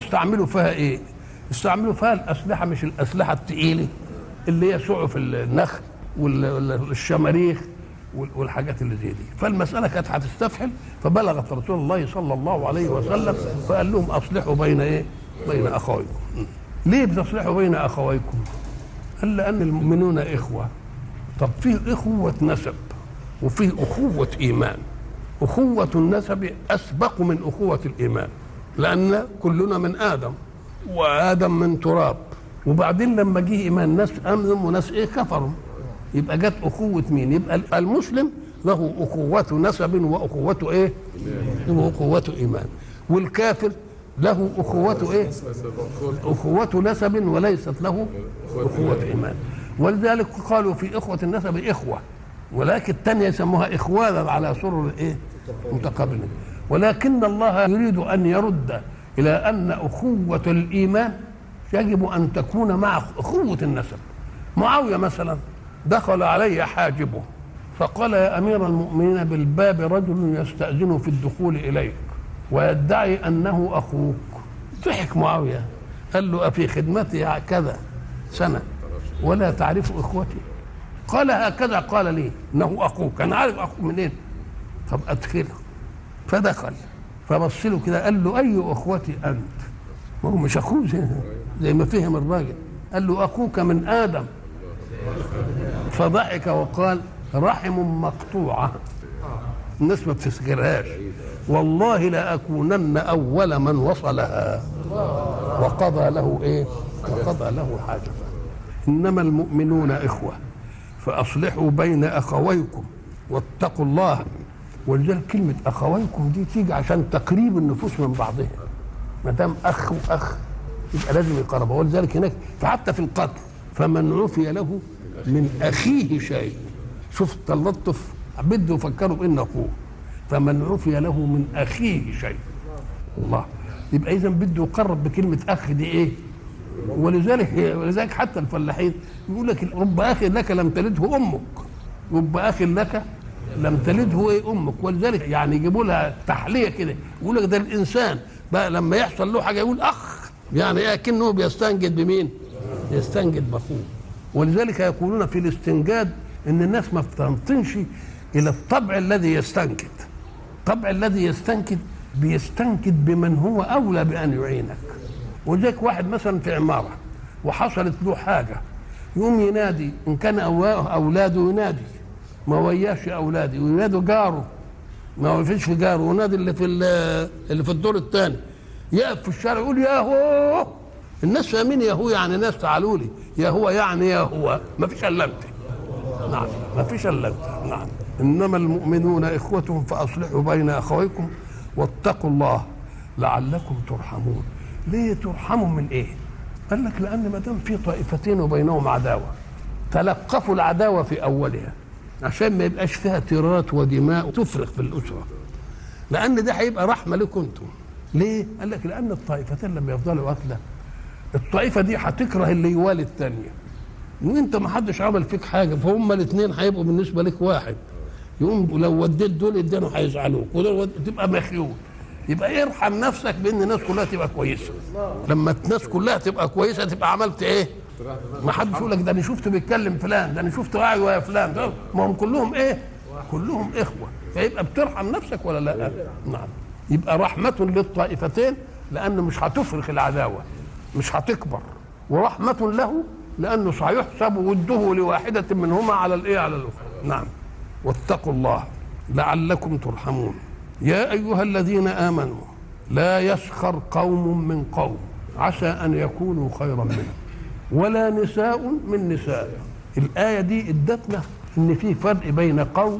استعملوا فيها ايه؟ استعملوا فيها الاسلحه، مش الاسلحه الثقيله اللي هي سعف النخل والشماريخ والحاجات اللي زي دي. فالمساله كانت هتستفحل، فبلغت رسول الله صلى الله عليه وسلم فقال لهم اصلحوا بين ايه؟ بين اخويكم. ليه بتصلحوا بين اخويكم؟ قال لان المؤمنون اخوه. طب فيه اخوه نسب وفيه اخوه ايمان. اخوه النسب اسبق من اخوه الايمان، لان كلنا من ادم وادم من تراب، وبعدين لما جه ايمان ناس امنوا وناس ايه كفروا، يبقى جت اخوه مين؟ يبقى المسلم له اخوه نسب واخوه ايه؟ واخوه ايمان. والكافر له اخوه ايه؟ اخوه نسب وليست له اخوه ايمان. ولذلك قالوا في اخوه النسب اخوه، ولكن الثانيه يسموها اخوانا على سرر ايه؟ متقابلين. ولكن الله يريد ان يرد الى ان اخوه الايمان يجب ان تكون مع اخوه النسب. معاويه مثلا دخل علي حاجبه فقال يا امير المؤمنين بالباب رجل يستاذن في الدخول اليك ويدعي انه اخوك. ضحك معاويه قال له افي خدمتي كذا سنه ولا تعرف اخوتي؟ قال هكذا قال لي انه اخوك. انا عارف اخوك منين؟ طب ادخله. فدخل فبص له كده قال له اي اخوتي انت؟ ما هو مش اخوه زي ما فهم الراجل. قال له اخوك من ادم. فضحك وقال رحم مقطوعه الناس ما بتسكرهاش، والله لاكونن اول من وصلها. وقضى له ايه؟ وقضى له حاجته. انما المؤمنون اخوه فاصلحوا بين اخويكم واتقوا الله. ولذلك كلمه اخويكم دي تيجي عشان تقريب النفوس من بعضها. ما دام اخ واخ يبقى لازم يقربوا. ولذلك هناك فحتى في القتل فمن عفي له من اخيه شيء. شوف التلطف، بده يفكروا بان اخوه. فمن عفي له من اخيه شيء. الله، يبقى اذا بده يقرب بكلمه اخ دي ايه؟ ولذلك حتى الفلاحين يقول لك رب اخ لك لم تلده امك، رب اخ لك لم تلده ايه امك. ولذلك يعني يجيبوا لها تحليه كده، يقول لك ده الانسان بقى لما يحصل له حاجه يقول اخ، يعني ايه؟ كأنه بيستنجد بمين؟ يستنجد باخوه. ولذلك يقولون في الاستنجاد ان الناس ما بتنطنش الى الطبع الذي يستنكد. الطبع الذي يستنكد بيستنكد بمن هو اولى بان يعينك. ولذلك واحد مثلا في عماره وحصلت له حاجه يقوم ينادي، ان كان اولاده ينادي، ما وياش اولاده وينادوا جاره، ما فيش في جاره ونادي اللي في الدور الثاني. يقف في الشارع يقول يا هو. الناس فاهمين يا هو يعني ناس تعالوا لي، يا هو يعني يا هو، ما فيش الا انت. نعم، ما فيش الا انت. نعم. انما المؤمنون اخوة فاصلحوا بين اخويكم واتقوا الله لعلكم ترحمون. ليه ترحموا من ايه؟ قال لك لان ما دام في طائفتين وبينهم عداوه تلقفوا العداوه في اولها عشان ما يبقاش فيها تيرات ودماء تفرق في الاسره، لان ده هيبقى رحمه لكم انتم. ليه؟ قال لك لان الطائفتين لما يفضلوا قتله الطائفه دي هتكره اللي يوالي الثانيه، وانت ما حدش عمل فيك حاجه، فهم الاثنين هيبقوا بالنسبه لك واحد. يقوم لو وديت دول الدنيا هيزعلوك ودول تبقى مخيول. يبقى ارحم نفسك بان الناس كلها تبقى كويسه. لما الناس كلها تبقى كويسه تبقى عملت ايه؟ ما حدش يقول لك ده انا شفته بيتكلم فلان، ده انا شفته قاعد ويا فلان، ده ما هم كلهم ايه؟ كلهم اخوه. فيبقى بترحم نفسك ولا لا؟ نعم. يبقى رحمه للطائفتين لانه مش هتفرخ العداوه، مش هتكبر، ورحمه له لانه سيحسب وده لواحده منهما على الايه؟ على الاخرى. نعم. واتقوا الله لعلكم ترحمون. يا ايها الذين امنوا لا يسخر قوم من قوم عسى ان يكونوا خيرا منهم ولا نساء من نساء. الايه دي ادتنا ان في فرق بين قوم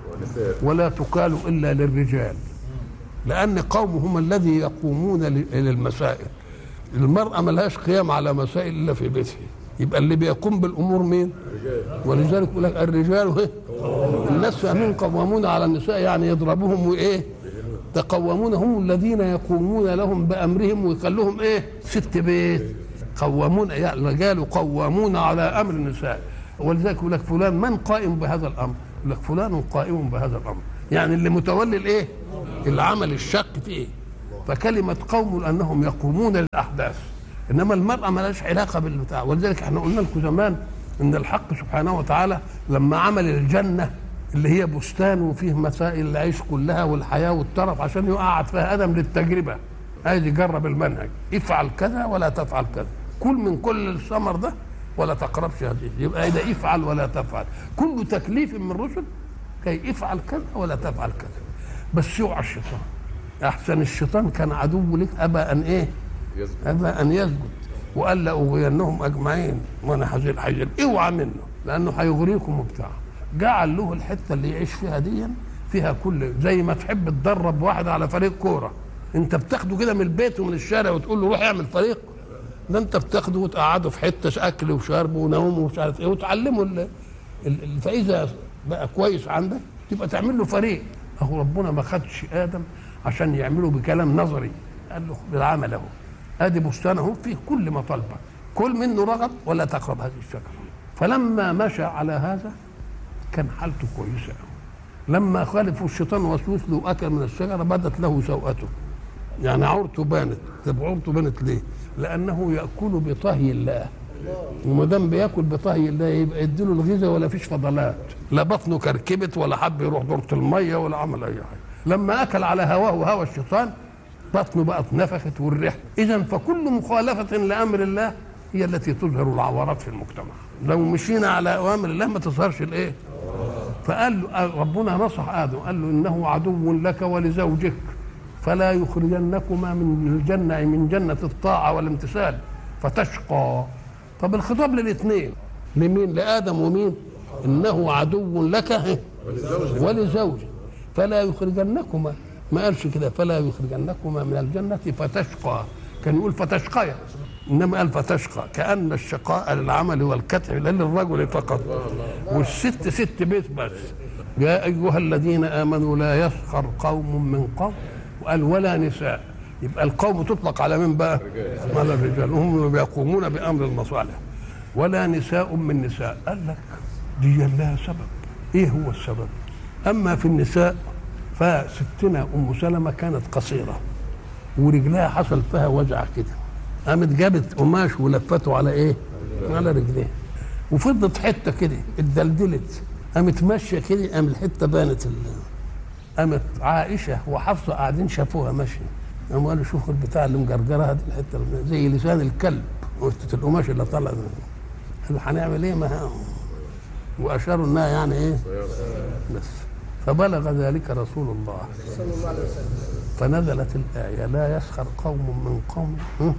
ولا تقال الا للرجال، لان قوم هم الذي يقومون للمسائل. المراه ما لهاش قيام على مسائل الا في بيتها، يبقى اللي بيقوم بالامور مين؟ ولذلك يقول لك الرجال الناس فاهمين قوامون على النساء يعني يضربوهم وايه؟ تقومون، هم الذين يقومون لهم بامرهم ويخلوهم ايه؟ ست بيت. قوامون يعني الرجال قوامون على امر النساء. ولذلك يقول لك فلان من قائم بهذا الامر؟ يقول لك فلان قائم بهذا الامر، يعني اللي متولي الايه؟ العمل الشق فيه. فكلمة قوم لأنهم يقومون للأحداث، إنما المرأة ما لهاش علاقة بالبتاع. ولذلك احنا قلنا لكم زمان إن الحق سبحانه وتعالى لما عمل الجنة اللي هي بستان وفيه مسائل العيش كلها والحياة والترف عشان يقعد فيها آدم للتجربة، عايز يجرب المنهج، افعل كذا ولا تفعل كذا، كل من كل الثمر ده ولا تقربش هذه، يبقى إذا افعل ولا تفعل، كل تكليف من الرسل كي افعل كذا ولا تفعل كذا، بس يوعى الشيطان. احسن الشيطان كان عدو لك، ابى ان ايه؟ ابى ان يسجد، وقال لاغوينهم اجمعين وانا حزين اوعى منه لانه هيغريكم وبتاع. جعل له الحته اللي يعيش فيها دي فيها كل، زي ما تحب تدرب واحد على فريق كوره، انت بتاخده كده من البيت ومن الشارع وتقول له روح اعمل فريق، ده انت بتاخده وتقعده في حته اكل وشرب ونوم ومش عارف ايه وتعلمه فاذا بقى كويس عندك تبقى تعمل له فريق. اهو ربنا ما خدش ادم عشان يعمله بكلام نظري، قال له بالعمل اهو، ادي بستان اهو فيه كل مطالبه، كل منه رغب ولا تقرب هذه الشجره. فلما مشى على هذا كان حالته كويسه قوي. لما خالفه الشيطان وسوس له واكل من الشجره بدت له سوءته، يعني عورته بانت. طب عورته بانت ليه؟ لانه ياكل بطهي الله، وما دام بياكل بطهي الله يبقى يديله الغذاء ولا فيش فضلات، لا بطنه كركبت ولا حب يروح دورة الميه ولا عمل اي حاجه. لما اكل على هواه وهوى الشيطان بطنه بقت نفخت والريح. اذا فكل مخالفه لامر الله هي التي تظهر العورات في المجتمع. لو مشينا على اوامر الله ما تظهرش الايه. فقال له ربنا نصح ادم، قال له انه عدو لك ولزوجك فلا يخرجنكما من الجنه، أي من جنه الطاعه والامتثال فتشقى. طب الخطاب للاثنين، لمين؟ لادم ومين؟ انه عدو لك ولزوجك فلا يخرجنكما، ما قالش كده فلا يخرجنكما من الجنه فتشقى، كان يقول فتشقيا، انما قال فتشقى، كان الشقاء للعمل والكتع لا للرجل فقط، والست ست بيت بس. يا ايها الذين امنوا لا يسخر قوم من قوم، وقال ولا نساء، يبقى القوم تطلق على من بقى؟ على الرجال، هم يقومون بامر المصالح. ولا نساء من نساء، قال لك دي لها سبب. ايه هو السبب؟ اما في النساء فستنا ام سلمة كانت قصيره ورجلها حصل فيها وجع كده، قامت جابت قماش ولفته على ايه؟ على رجليها، وفضت حته كده اتدلدلت، قامت ماشيه كده، قام الحته بانت قامت عائشه وحفصه قاعدين شافوها ماشيه، قاموا قالوا شوفوا البتاع اللي مجرجرها دي، الحته زي لسان الكلب، وحته القماش اللي طلع، قالوا هنعمل ايه؟ ما واشاروا انها يعني ايه بس. فبلغ ذلك رسول الله صلى الله عليه وسلم فنزلت الآية لا يسخر قوم من قوم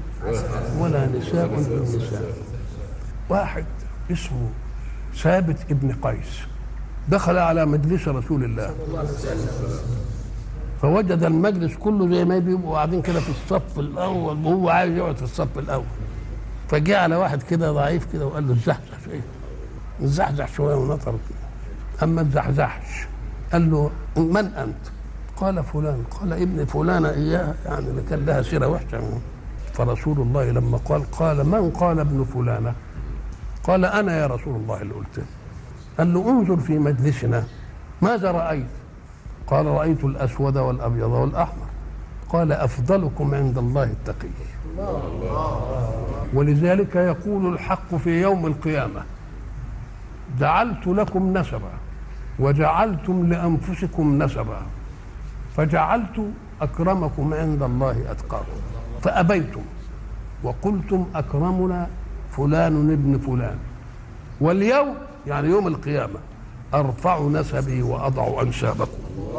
ولا نساء من نساء. واحد اسمه ثابت ابن قيس دخل على مجلس رسول الله فوجد المجلس كله زي ما بيبقوا قاعدين كده في الصف الأول، وهو عايز يقعد في الصف الأول، فجاء على واحد كده ضعيف كده وقال له اتزحزح شوية، اتزحزح شوية ونطر كده، أما اتزحزحش قال له من أنت؟ قال فلان. قال ابن فلانة إياه، يعني اللي كان لها سيرة وحشة. فرسول الله لما قال من قال ابن فلانة؟ قال أنا يا رسول الله اللي قلت. قال له انظر في مجلسنا ماذا رأيت؟ قال رأيت الأسود والأبيض والأحمر. قال أفضلكم عند الله التقي. ولذلك يقول الحق في يوم القيامة جعلت لكم نسبا وجعلتم لأنفسكم نسبا فجعلت أكرمكم عند الله أتقاكم فأبيتم وقلتم أكرمنا فلان ابن فلان، واليوم يعني يوم القيامة أرفع نسبي وأضع أنسابكم.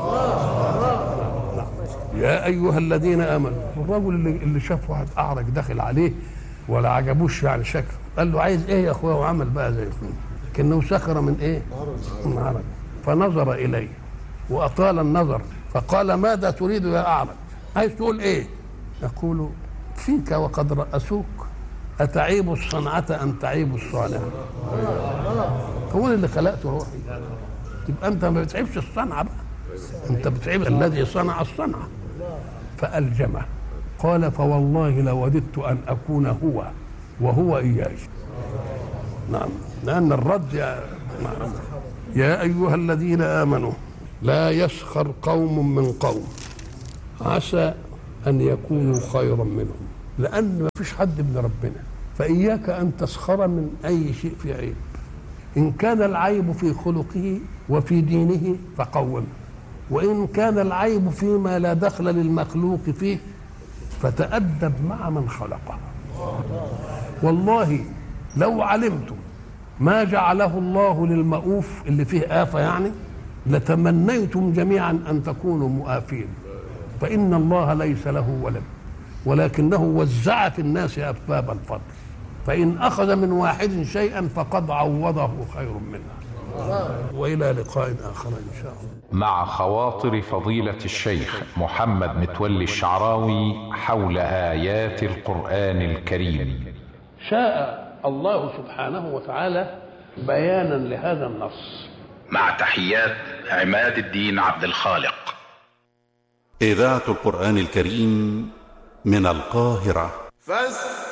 يا أيها الذين آمنوا. الرجل اللي شاف واحد أعرج داخل عليه ولا عجبوش يعني شكله، قال له عايز إيه يا أخويا؟ وعمل بقى زي فيه كأنه سخر من إيه؟ من عرج. فنظر إليه وأطال النظر فقال ماذا تريد يا أعرج؟ عايز تقول إيه؟ يقول فيك وقد رأسوك أتعيب الصنعة أم تعيب الصانع؟ هو اللي خلقته روحي، تبقى أنت ما بتعيبش الصنعة بقى، أنت بتعيب الذي صنع الصنعة. فألجمه قال فوالله لوددت أن أكون هو وهو إياي. نعم، لأن الرد يا أيها الذين آمنوا لا يسخر قوم من قوم عسى أن يكونوا خيرا منهم، لأن ما فيش حد من ربنا. فإياك أن تسخر من أي شيء في عيب. إن كان العيب في خلقه وفي دينه فقومه، وإن كان العيب فيما لا دخل للمخلوق فيه فتأدب مع من خلقه. والله لو علمتم ما جعله الله للمؤوف اللي فيه آفة يعني لتمنيتم جميعا أن تكونوا مؤافين، فإن الله ليس له ولد ولكنه وزع في الناس أسباب الفضل، فإن أخذ من واحد شيئا فقد عوضه خير منه. وإلى لقاء آخر إن شاء الله. مع خواطر فضيلة الشيخ محمد متولي الشعراوي حول آيات القرآن الكريم. شاء الله سبحانه وتعالى بيانا لهذا النص. مع تحيات عماد الدين عبد الخالق. إذاعة القرآن الكريم من القاهرة.